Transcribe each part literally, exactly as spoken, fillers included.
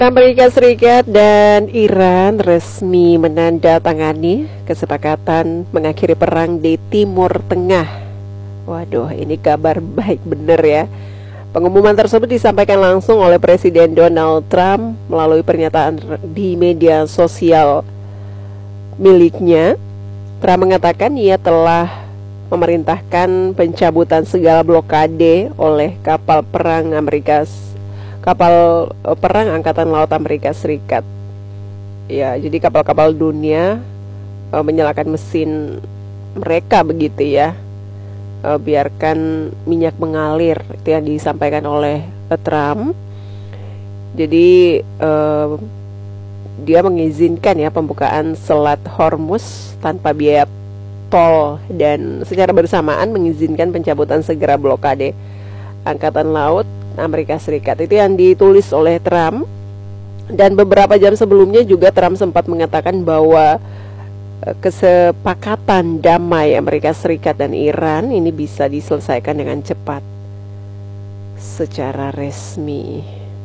Amerika Serikat dan Iran resmi menandatangani kesepakatan mengakhiri perang di Timur Tengah. Waduh, ini kabar baik bener ya. Pengumuman tersebut disampaikan langsung oleh Presiden Donald Trump melalui pernyataan di media sosial miliknya. Trump mengatakan ia telah memerintahkan pencabutan segala blokade oleh kapal perang Amerika kapal perang Angkatan Laut Amerika Serikat. Ya, jadi kapal-kapal dunia e, menyalakan mesin mereka begitu ya. E, biarkan minyak mengalir, itu yang disampaikan oleh e, Trump. Jadi e, dia mengizinkan ya pembukaan Selat Hormuz tanpa biaya tol dan secara bersamaan mengizinkan pencabutan segera blokade Angkatan Laut Amerika Serikat. Itu yang ditulis oleh Trump. Dan beberapa jam sebelumnya juga Trump sempat mengatakan bahwa kesepakatan damai Amerika Serikat dan Iran ini bisa diselesaikan dengan cepat secara resmi.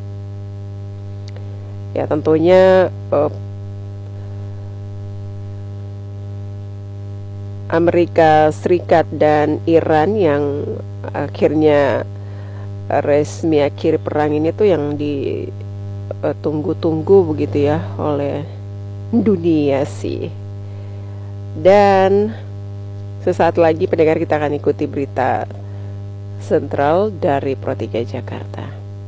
Ya, tentunya uh, Amerika Serikat dan Iran yang akhirnya resmi akhir perang ini tuh yang ditunggu-tunggu begitu ya oleh dunia sih. Dan sesaat lagi pendengar kita akan ikuti berita sentral dari Pro tiga Jakarta.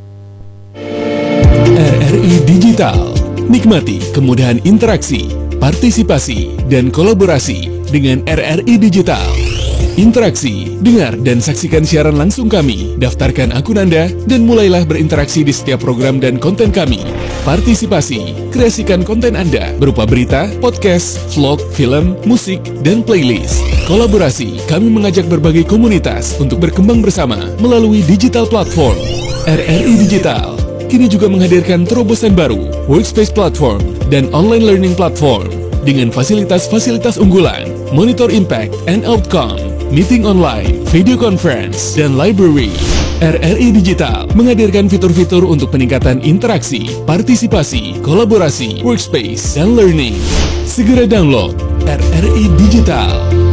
R R I Digital, nikmati kemudahan interaksi, partisipasi, dan kolaborasi dengan R R I Digital. Interaksi, dengar dan saksikan siaran langsung kami, daftarkan akun Anda, dan mulailah berinteraksi di setiap program dan konten kami. Partisipasi, kreasikan konten Anda berupa berita, podcast, vlog, film, musik, dan playlist. Kolaborasi, kami mengajak berbagai komunitas untuk berkembang bersama melalui digital platform. R R I Digital kini juga menghadirkan terobosan baru, workspace platform, dan online learning platform dengan fasilitas-fasilitas unggulan, monitor impact and outcome, meeting online, video conference, dan library. R R I Digital menghadirkan fitur-fitur untuk peningkatan interaksi, partisipasi, kolaborasi, workspace, dan learning. Segera download R R I Digital.